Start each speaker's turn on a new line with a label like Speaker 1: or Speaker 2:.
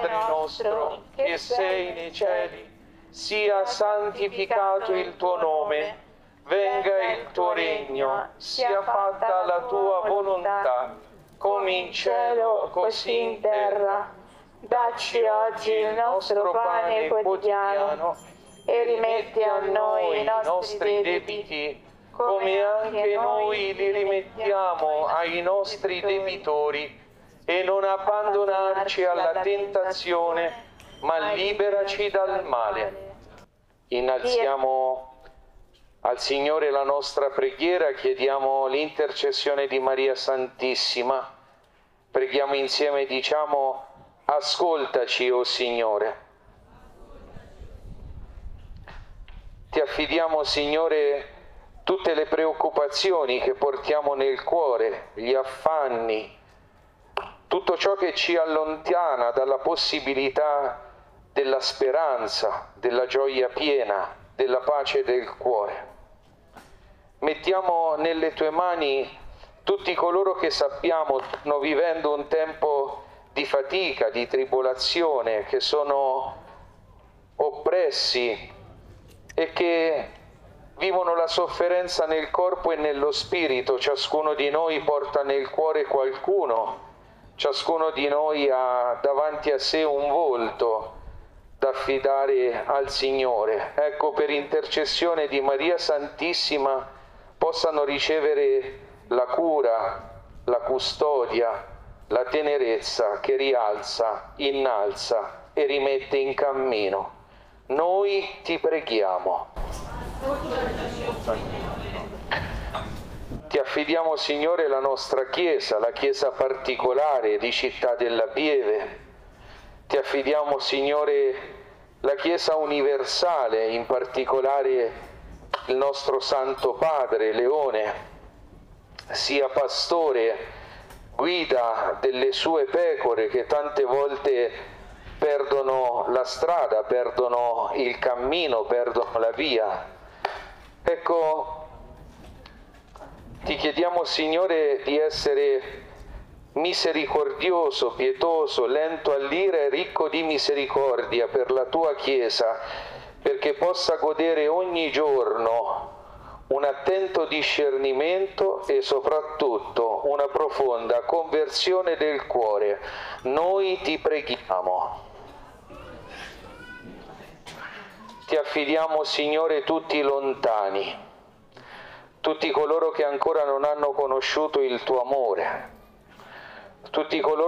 Speaker 1: Padre nostro, che sei nei cieli, sia santificato il tuo nome, venga il tuo regno, sia fatta la tua volontà, come in cielo, così in terra. Dacci oggi il nostro pane quotidiano e rimetti a noi i nostri debiti, come anche noi li rimettiamo ai nostri debitori, e non abbandonarci alla tentazione, ma liberaci dal male. Innalziamo al Signore la nostra preghiera, chiediamo l'intercessione di Maria Santissima. Preghiamo insieme, diciamo: ascoltaci, o Signore. Ti affidiamo, Signore, tutte le preoccupazioni che portiamo nel cuore, gli affanni, tutto ciò che ci allontana dalla possibilità della speranza, della gioia piena, della pace del cuore. Mettiamo nelle tue mani tutti coloro che sappiamo stanno vivendo un tempo di fatica, di tribolazione, che sono oppressi e che vivono la sofferenza nel corpo e nello spirito. Ciascuno di noi porta nel cuore qualcuno, ciascuno di noi ha davanti a sé un volto da affidare al Signore. Ecco, per intercessione di Maria Santissima possano ricevere la cura, la custodia, la tenerezza che rialza, innalza e rimette in cammino. Noi ti preghiamo. Ti affidiamo, Signore, la nostra Chiesa, la Chiesa particolare di Città della Pieve. Ti affidiamo, Signore, la Chiesa universale, in particolare il nostro Santo Padre Leone, sia pastore, guida delle sue pecore che tante volte perdono la strada, perdono il cammino, perdono la via. Ecco, ti chiediamo, Signore, di essere misericordioso, pietoso, lento all'ira e ricco di misericordia per la tua Chiesa, perché possa godere ogni giorno un attento discernimento e soprattutto una profonda conversione del cuore. Noi ti preghiamo. Ti affidiamo, Signore, tutti i lontani, tutti coloro che ancora non hanno conosciuto il tuo amore, tutti coloro